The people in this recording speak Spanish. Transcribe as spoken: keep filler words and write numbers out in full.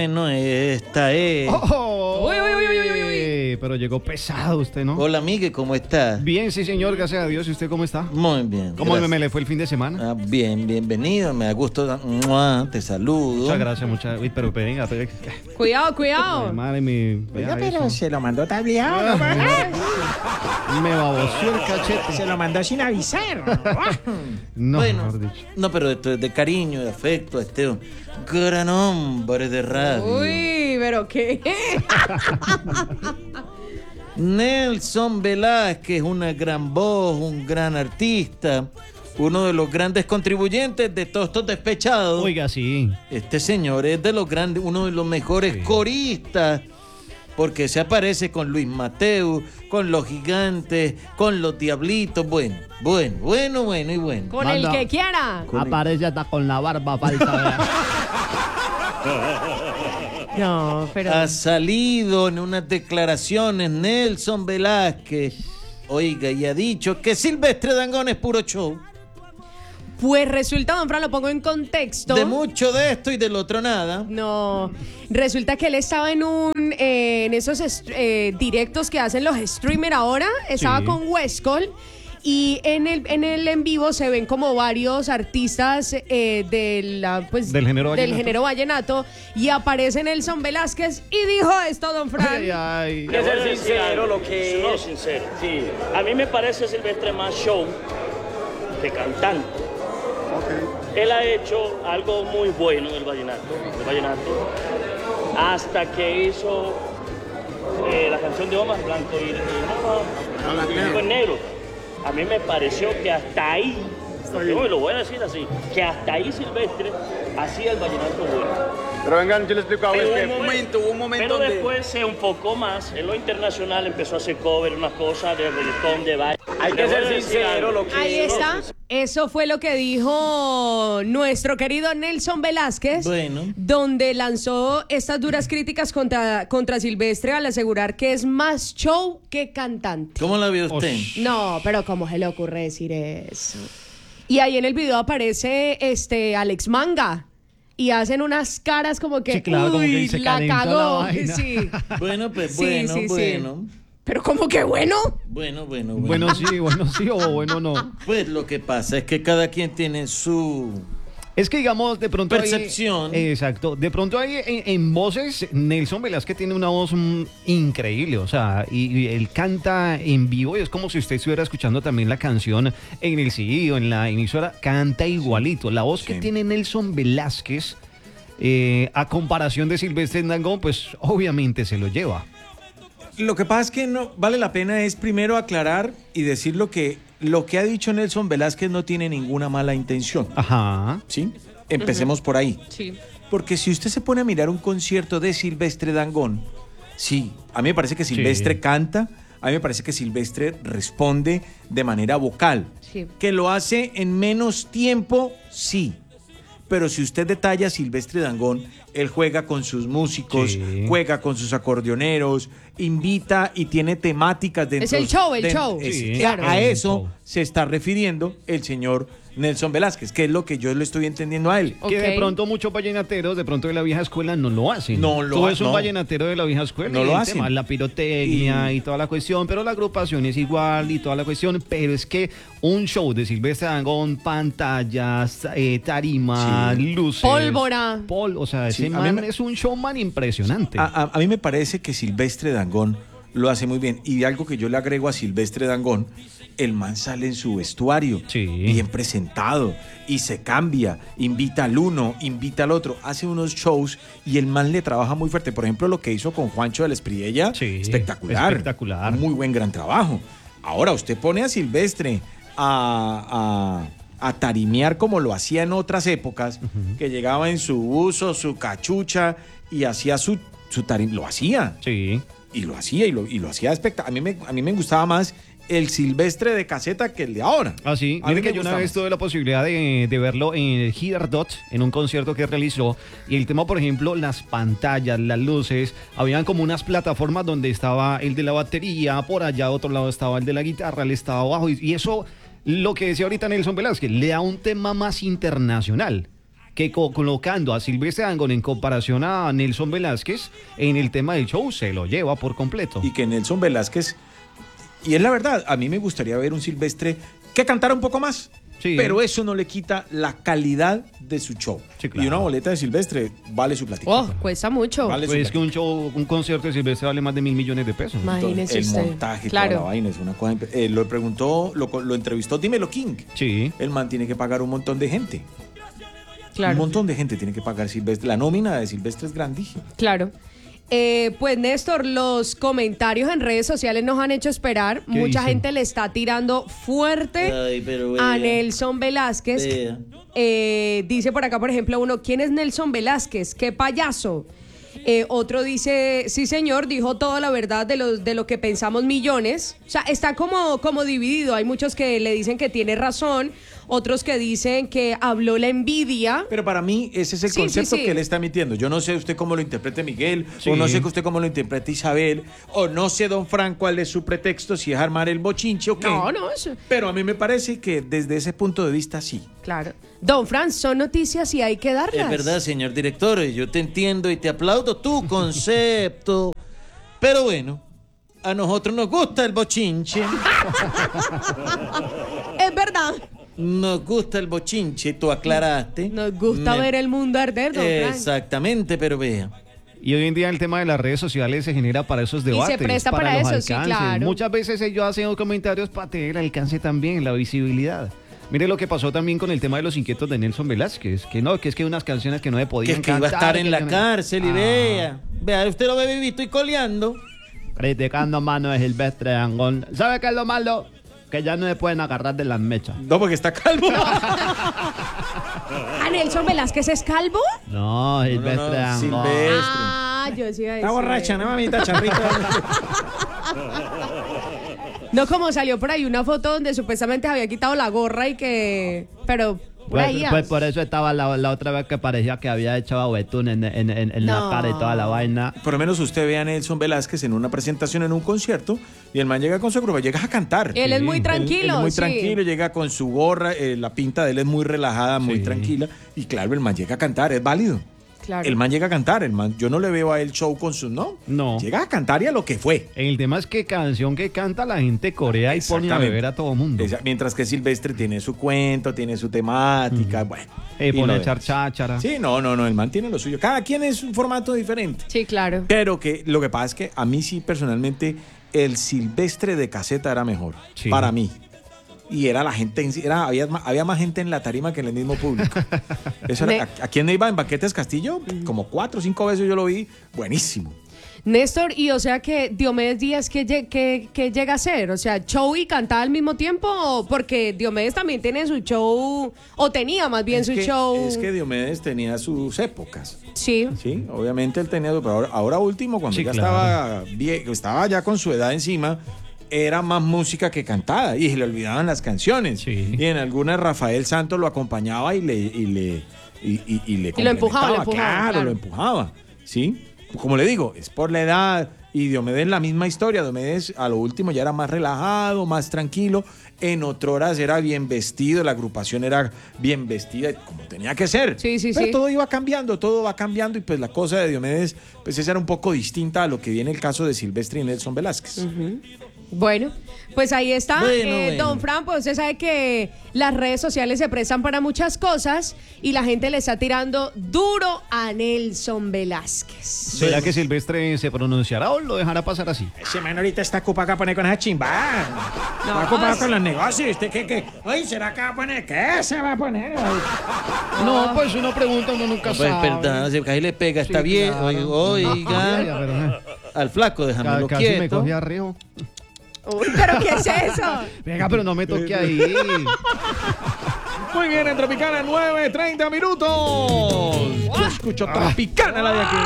Bueno, esta es... Oh, Uy, uy, uy, uy, uy, uy. Pero llegó pesado usted, ¿no? Hola, Miguel, ¿cómo estás? Bien, sí, señor, gracias a Dios. ¿Y usted cómo está? Muy bien. ¿Cómo gracias. me le fue el fin de semana? Ah, bien, bienvenido, me da gusto. ¡Mua! Te saludo. Muchas gracias, muchas. Uy, pero venga, pero... Cuidado, cuidado. Madre mía. Oiga, pero se lo mandó tableado, ¿no? Me baboció el cachete. Se lo mandó sin avisar. No, Bueno, mejor dicho. no, pero esto es de cariño, de afecto, este gran hombre de radio. Uy, pero qué. Nelson Velázquez, una gran voz, un gran artista, uno de los grandes contribuyentes de todos estos despechados. Oiga, sí. Este señor es de los grandes, uno de los mejores Sí. coristas, porque se aparece con Luis Mateo, con los Gigantes, con los Diablitos. Bueno, bueno, bueno, bueno y bueno. Con Manda. el que quiera. Aparece hasta con la barba falsa. ¿verdad? No, pero. Ha salido en unas declaraciones Nelson Velázquez, oiga, y ha dicho que Silvestre Dangond es puro show. Pues resulta, don Fran, lo pongo en contexto. De mucho de esto y del otro nada. No, resulta que él estaba en un eh, en esos est- eh, directos que hacen los streamers ahora, estaba Sí. con Westcol y en el en el en vivo se ven como varios artistas eh, de la, pues, Del género del vallenato. género vallenato y aparece Nelson Velázquez y dijo esto, don Fran. Ay, ay. Hay que ser sincero, lo que no, sincero. Sí. A mí me parece Silvestre más show que cantante. Él ha hecho algo muy bueno en el vallenato, el vallenato hasta que hizo eh, la canción de Omar Blanco y, y no, no, Blanco y Negro. A mí me pareció que hasta ahí, yo lo voy a decir así, que hasta ahí Silvestre hacía el vallenato bueno. Pero vengan, yo les explico a Pero ustedes. hubo un momento, hubo un momento Pero donde... después se enfocó más en lo internacional, empezó a hacer cover, unas cosas de reggaetón, de baile. Hay que ser sincero, lo que... Ahí está. Eso fue lo que dijo nuestro querido Nelson Velázquez, Bueno. donde lanzó estas duras críticas contra, contra Silvestre al asegurar que es más show que cantante. ¿Cómo la vio usted? Osh. No, pero ¿cómo se le ocurre decir eso? Y ahí en el video aparece este Alex Manga. Y hacen unas caras como que, Sí, claro, como que uy, se la calentó la cagó. vaina. Sí. Bueno, pues Sí, bueno, sí, sí. bueno. Pero como que bueno. Bueno, bueno, bueno. Bueno, sí, bueno, sí o bueno, no. Pues lo que pasa es que cada quien tiene su... Es que digamos, de pronto ahí- Percepción. exacto. De pronto ahí en, en voces, Nelson Velázquez tiene una voz mm, increíble. O sea, y, y él canta en vivo y es como si usted estuviera escuchando también la canción en el C D o en la emisora. Canta igualito. La voz que Sí. tiene Nelson Velázquez, eh, a comparación de Silvestre Dangond, pues obviamente se lo lleva. Lo que pasa es que no vale la pena es primero aclarar y decir lo que lo que ha dicho Nelson Velázquez no tiene ninguna mala intención, Ajá. ¿sí? Empecemos por ahí. Sí. Porque si usted se pone a mirar un concierto de Silvestre Dangond, sí, a mí me parece que Silvestre Sí. canta, a mí me parece que Silvestre responde de manera vocal. Sí. Que lo hace en menos tiempo, sí. Pero si usted detalla a Silvestre Dangond, él juega con sus músicos, Sí. juega con sus acordeoneros, invita y tiene temáticas dentro. Es el show, el de- show. es- Sí, que claro. A El eso show. se está refiriendo el señor Nelson Velázquez, que es lo que yo le estoy entendiendo a él. Que de Ok. pronto muchos vallenateros, de pronto de la vieja escuela, no lo hacen. No lo Tú ha- ves un no. vallenatero de la vieja escuela No y lo el hacen. tema, la pirotecnia y... toda la cuestión, pero la agrupación es igual y toda la cuestión, pero es que un show de Silvestre Dangond, pantallas, eh, tarima, Sí. luces, Pólvora. pol, o sea, Sí, ese a mí man me- es un showman impresionante. A, a- a mí me parece que Silvestre Dangond lo hace muy bien. Y algo que yo le agrego a Silvestre Dangond, el man sale en su vestuario, Sí. bien presentado, y se cambia, invita al uno, invita al otro, hace unos shows y el man le trabaja muy fuerte. Por ejemplo, lo que hizo con Juancho de la Espriella, Sí, espectacular. espectacular. Muy buen gran trabajo. Ahora, usted pone a Silvestre a... a a tarimear como lo hacía en otras épocas, que llegaba en su uso, su cachucha y hacía su, su tarim, lo hacía. Sí. Y lo hacía y lo, y lo hacía espectacular. A mí, me, a mí me gustaba más el Silvestre de caseta que el de ahora. Ah, sí. A mí Mire me que yo una gusta vez más. tuve la posibilidad de, de verlo en el Hiderdot, en un concierto que realizó. Y el tema, por ejemplo, las pantallas, las luces, habían como unas plataformas donde estaba el de la batería, por allá a otro lado estaba el de la guitarra, él estaba abajo. Y, y eso, lo que decía ahorita Nelson Velázquez, le da un tema más internacional. que co- colocando a Silvestre Dangond en comparación a Nelson Velázquez en el tema del show se lo lleva por completo. Y que Nelson Velázquez, y es la verdad, a mí me gustaría ver un Silvestre que cantara un poco más. Sí. Pero eso no le quita la calidad de su show. Sí, claro. Y una boleta de Silvestre vale su platica. Oh, cuesta mucho. Vale. Pues es que un show, un concierto de Silvestre vale más de mil millones de pesos. Imagínese el usted. montaje, Claro. toda la vaina, es una cosa. imp- eh, lo preguntó, lo, lo entrevistó Dímelo King. Sí. El man tiene que pagar un montón de gente. Claro. Un montón de gente tiene que pagar Silvestre. La nómina de Silvestre es grandísima. Claro. Eh, pues Néstor, los comentarios en redes sociales nos han hecho esperar. ¿Qué Mucha dicen? gente le está tirando fuerte Ay, pero a vea. Nelson Velázquez. Vea. Eh, dice por acá, por ejemplo, uno, ¿quién es Nelson Velázquez? ¡Qué payaso! Eh, otro dice, sí señor, dijo toda la verdad de lo, de lo que pensamos millones. O sea, está como, como dividido. Hay muchos que le dicen que tiene razón, otros que dicen que habló la envidia. Pero para mí ese es el Sí, sí, concepto sí. que él está emitiendo. Yo no sé usted cómo lo interprete Miguel, Sí. o no sé que usted cómo lo interprete Isabel, o no sé don Fran cuál es su pretexto, si es armar el bochinche o qué. No, no, eso. Pero a mí me parece que desde ese punto de vista sí. Claro. Don Franz, son noticias y hay que darlas. Es verdad, señor director, yo te entiendo y te aplaudo tu concepto. Pero bueno, a nosotros nos gusta el bochinche. Es verdad. Nos gusta el bochinche, tú aclaraste. Nos gusta Me- ver el mundo arder, don Franz. Exactamente, pero vea. Y hoy en día el tema de las redes sociales se genera para esos debates. presta para los eso, sí, alcances. claro. Muchas veces ellos hacen comentarios para tener el alcance también, la visibilidad. Mire lo que pasó también con el tema de los inquietos de Nelson Velázquez, que no, que es que hay unas canciones que no se Que podían es que iba a cantar, estar en que la no- cárcel y Ah. vea. Vea, usted lo ve vivito y coleando. Criticando mano de Silvestre Dangond. ¿Sabe qué es lo malo? Que ya no se pueden agarrar de las mechas. No, porque está calvo. ¿A Nelson Velázquez es calvo? No, Silvestre no, Dangond. Silvestre. Ah, yo sí iba a decir. Está borracha, ¿no, mamita charrita? No, como salió por ahí una foto donde supuestamente había quitado la gorra y que... Pero por Pues, ahí... pues por eso estaba la, la otra vez que parecía que había echado betún en, en, en, en No. la cara y toda la vaina. Por lo menos usted ve a Nelson Velázquez en una presentación, en un concierto, y el man llega con su grupo, llega a cantar. Él es Sí. muy Él- tranquilo, él es muy sí. tranquilo, llega con su gorra, eh, la pinta de él es muy relajada, muy Sí. tranquila. Y claro, el man llega a cantar, es válido. Claro. El man llega a cantar, el man, yo no le veo a él show con sus, no. No. Llega a cantar y a lo que fue. El tema es que canción que canta la gente corea y pone a Exactamente. beber a todo mundo. Esa- mientras que Silvestre tiene su cuento, tiene su temática, bueno. Eh, y pone lo a echar demás. cháchara. Sí, no, no, no, el man tiene lo suyo. Cada quien es un formato diferente. Sí, claro. Pero que lo que pasa es que a mí sí personalmente el Silvestre de caseta era mejor. Sí. Para mí. Y era la gente, en sí- era, había, ma- había más gente en la tarima que en el mismo público. Eso era, Ne- ¿a, a quién me iba en Banquetes Castillo? Como cuatro o cinco veces yo lo vi. Buenísimo. Néstor, y o sea que Diomedes Díaz, ¿qué, lle- qué- qué llega a hacer? O sea, ¿show y cantar al mismo tiempo? ¿O porque Diomedes también tiene su show, o tenía más bien es su que, show. Es que Diomedes tenía sus épocas. Sí. Sí, obviamente él tenía, pero ahora, ahora último, cuando Sí, ya claro. estaba vie- estaba ya con su edad encima, era más música que cantada y se le olvidaban las canciones. Sí. Y en algunas Rafael Santos lo acompañaba y le y le y, y- y le Y lo empujaba, lo complementaba, empujaba, claro, claro. lo empujaba, ¿sí? Como le digo, es por la edad y Diomedes la misma historia. Diomedes a lo último ya era más relajado, más tranquilo. En otras horas era bien vestido, la agrupación era bien vestida, como tenía que ser. Sí, sí, Pero sí. todo iba cambiando, todo va cambiando y pues la cosa de Diomedes, pues esa era un poco distinta a lo que viene el caso de Silvestre y Nelson Velázquez. Bueno, pues ahí está. Bueno, Eh, bueno. Don Fran, pues usted sabe que las redes sociales se prestan para muchas cosas y la gente le está tirando duro a Nelson Velázquez. ¿Será que Silvestre se pronunciará o lo dejará pasar así? Ese man ahorita está ocupado acá a poner con esa chimba. Está ocupado es- con los negocios. ¿Usted qué, qué? Oye, ¿será que va a poner? ¿Qué se va a poner? No, pues una pregunta uno nunca Pues sabe. perdón, si ahí le pega, está Sí, bien. claro. Oiga, Ay, pero, eh, al flaco, ca- déjamelo casi me quieto. cogí arriba. Uy, pero ¿qué es eso? Venga, pero no me toque ahí. Muy bien, en Tropicana, nueve, treinta minutos. Yo escucho Tropicana la de aquí.